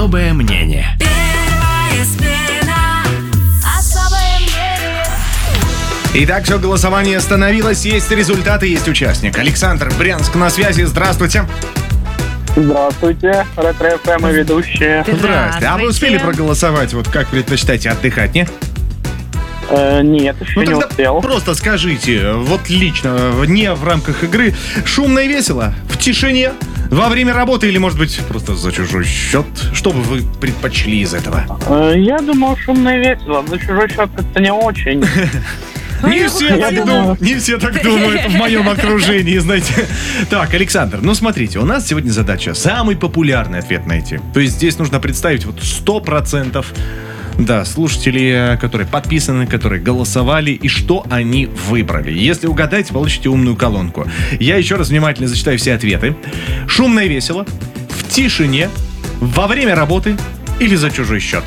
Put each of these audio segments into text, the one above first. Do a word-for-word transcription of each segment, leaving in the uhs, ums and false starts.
Особое мнение. Первая смена. Особое мнение. Итак, все, голосование остановилось. Есть результаты, есть участник. Александр, Брянск на связи. Здравствуйте. Здравствуйте, ретро-эф эм и ведущие. Здрасте. А вы успели проголосовать? Вот как предпочитаете отдыхать, не? Э, нет, еще Ну не тогда успел. просто скажите, вот лично, не в рамках игры, шумно и весело, в тишине, во время работы или, может быть, просто за чужой счет? Что бы вы предпочли из этого? Э, я думал, шумно и весело. За чужой счет как-то не очень. Не все, так думают, не все так думают в моем окружении, знаете. Так, Александр, ну смотрите, у нас сегодня задача самый популярный ответ найти. То есть здесь нужно представить вот сто процентов, да, слушателей, которые подписаны, которые голосовали, и что они выбрали. Если угадаете, получите умную колонку. Я еще раз внимательно зачитаю все ответы. Шумно и весело, в тишине, во время работы или за чужой счет?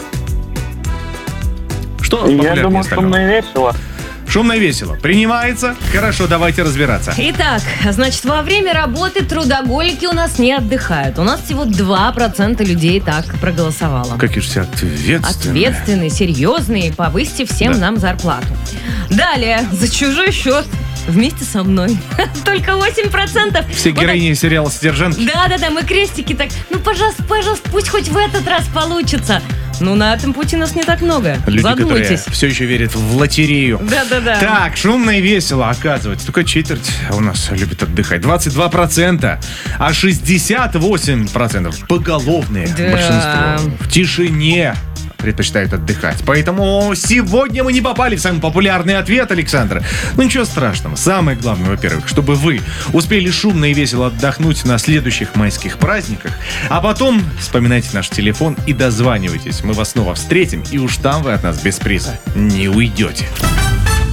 Что Я популярнее думал, остального? шумно и весело. Шумно и весело. Принимается? Хорошо, давайте разбираться. Итак, значит, во время работы трудоголики у нас не отдыхают. У нас всего два процента людей так проголосовало. Какие же все ответственные. Ответственные, серьезные, повысьте всем Да. нам зарплату. Далее, за чужой счет вместе со мной. Только восемь процентов. Все Вот героини сериала «Содержанки». так- Да-да-да, мы крестики так. Ну, пожалуйста, пожалуйста, пусть хоть в этот раз получится. Ну, на этом пути нас не так много. Люди, которые Задумайтесь. все еще верят в лотерею. Да-да-да. Так, шумно и весело, оказывается. Только четверть у нас любит отдыхать. двадцать два процента. А шестьдесят восемь процентов поголовные. Да. Большинство в тишине предпочитают отдыхать. Поэтому сегодня мы не попали в самый популярный ответ, Александр. Ну ничего страшного. Самое главное, во-первых, чтобы вы успели шумно и весело отдохнуть на следующих майских праздниках, а потом вспоминайте наш телефон и дозванивайтесь. Мы вас снова встретим, и уж там вы от нас без приза не уйдете.